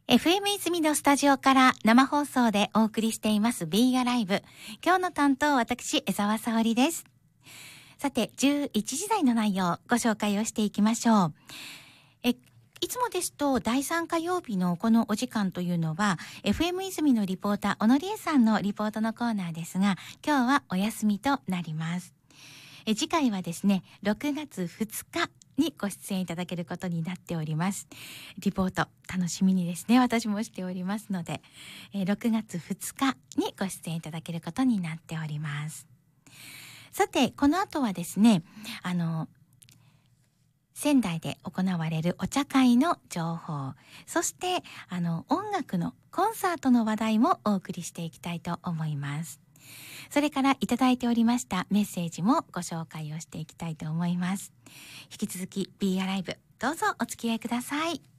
FM 泉のスタジオから生放送でお送りしていますB アライブ。今日の担当私江澤沙織です。さて11時台の内容ご紹介をしていきましょう。いつもですと第3火曜日のこのお時間というのは FM 泉のリポーター小野理恵さんのリポートのコーナーですが、今日はお休みとなります。次回はですね6月2日にご出演いただけることになっております。リポート楽しみにですね私もしておりますので、6月2日にご出演いただけることになっております。さてこの後はですね仙台で行われるお茶会の情報、そして音楽のコンサートの話題もお送りしていきたいと思います。それからいただいておりましたメッセージもご紹介をしていきたいと思います。引き続き B アライブどうぞお付き合いください。